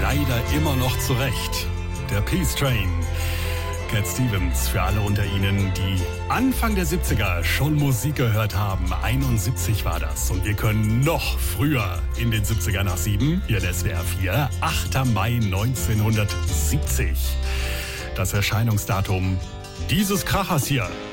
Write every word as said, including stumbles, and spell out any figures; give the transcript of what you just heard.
leider immer noch zurecht. Der Peace Train. Cat Stevens, für alle unter Ihnen, die Anfang der siebziger schon Musik gehört haben. einundsiebzig war das. Und wir können noch früher in den siebziger nach sieben. Hier der S W R vier. achter Mai neunzehnhundertsiebzig. Das Erscheinungsdatum dieses Krachers hier.